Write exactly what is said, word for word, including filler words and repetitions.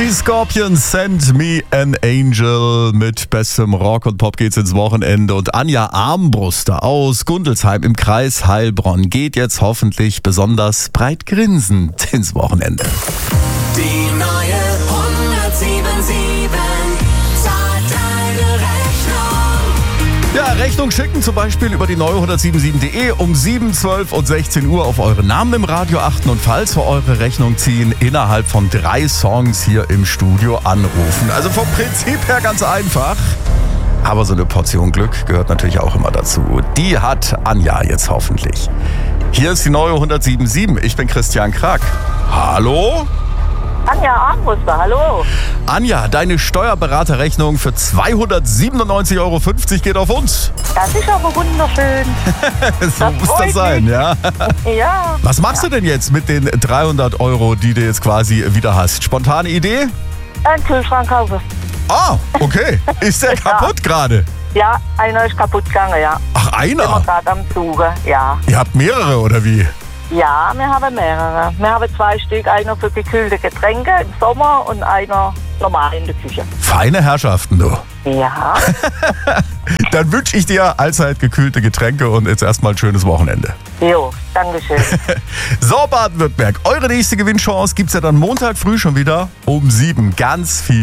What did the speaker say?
Die Scorpions, Send Me an Angel. Mit bestem Rock und Pop geht's ins Wochenende. Und Anja Armbruster aus Gundelsheim im Kreis Heilbronn geht jetzt hoffentlich besonders breit grinsend ins Wochenende. Die neue hundertsieben sieben zahlt deine Rechnung. Ja, Rechnung schicken zum Beispiel über die neue hundertsieben punkt sieben punkt de um sieben, zwölf und sechzehn Uhr auf eure Namen im Radio achten und falls wir eure Rechnung ziehen, innerhalb von drei Songs hier im Studio anrufen. Also vom Prinzip her ganz einfach. Aber so eine Portion Glück gehört natürlich auch immer dazu. Die hat Anja jetzt hoffentlich. Hier ist die neue hundertsieben punkt sieben. Ich bin Christian Krack. Hallo? Anja Armbruster, hallo. Anja, deine Steuerberaterrechnung für zweihundertsiebenundneunzig Euro fünfzig geht auf uns. Das ist aber wunderschön. So muss das sein, ja. Ja. Was machst du denn jetzt mit den dreihundert Euro, die du jetzt quasi wieder hast? Spontane Idee? Einen Kühlschrank kaufen. Ah, okay. Ist der kaputt gerade? Ja, einer ist kaputt gegangen, ja. Ach, Sind wir einer? gerade am Suchen, ja. Ihr habt mehrere, oder wie? Ja, wir haben mehrere. Wir haben zwei Stück, einer für gekühlte Getränke im Sommer und einer normal in der Küche. Feine Herrschaften, du. Ja, Dann wünsche ich dir allzeit gekühlte Getränke und jetzt erstmal ein schönes Wochenende. jo, dankeschön. So, Baden-Württemberg, eure nächste Gewinnchance gibt's ja dann Montag früh schon wieder um sieben. Ganz viel